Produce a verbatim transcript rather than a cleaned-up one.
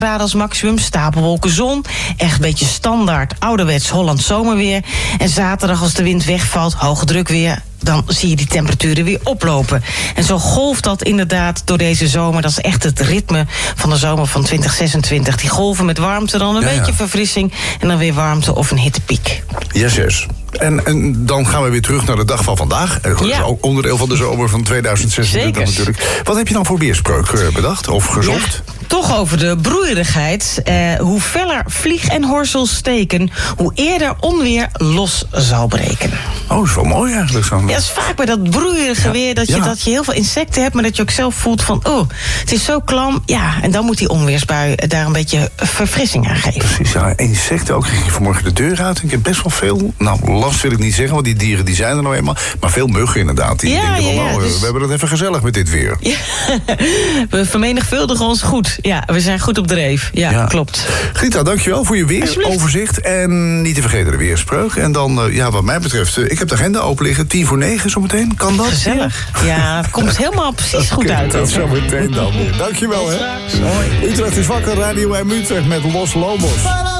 graden als maximum, stapelwolken, zon. Echt een beetje standaard, ouderwets Hollands zomerweer. En zaterdag als de wind wegvalt, hoge druk weer, dan zie je die temperaturen weer oplopen. En zo golft dat inderdaad door deze zomer. Dat is echt het ritme van de zomer van twintig zesentwintig. Die golven met warmte, dan een ja, beetje ja. verfrissing en dan weer warmte of een hittepiek. Yes, yes. En, en dan gaan we weer terug naar de dag van vandaag. Dat is Ja. ook onderdeel van de zomer van tweeduizend zesentwintig Zeker. natuurlijk. Wat heb je dan voor weerspreuk eh, bedacht of gezocht? Ja, toch over de broeierigheid. Eh, hoe feller vlieg en horsels steken, hoe eerder onweer los zal breken. Oh, is wel mooi eigenlijk. Zo. Ja, dat is vaak bij dat broeierige Ja. weer, dat je, Ja. dat je heel veel insecten hebt, maar dat je ook zelf voelt van, oh, het is zo klam. Ja, en dan moet die onweersbui daar een beetje verfrissing aan geven. Precies, ja. Insecten ook. Ik ging vanmorgen de deur uit en ik heb best wel veel, nou, last wil ik niet zeggen, want die dieren die zijn er nou eenmaal, maar veel muggen inderdaad. Die Ja, denken van, ja, ja, nou, dus- we hebben het even gezellig met dit weer. Ja, we vermenigvuldigen ons goed. Ja, we zijn goed op dreef. Ja, Ja. klopt. Grita, dankjewel voor je weeroverzicht. En niet te vergeten de weerspreuk. En dan, uh, ja, wat mij betreft, uh, ik heb de agenda open liggen. Tien voor negen zometeen. Kan dat? Gezellig. Ja, het komt helemaal precies goed Oké, uit. dat zometeen dan weer. Dankjewel, hè. Straks. Hoi. Utrecht is wakker, Radio M Utrecht met Los Lobos.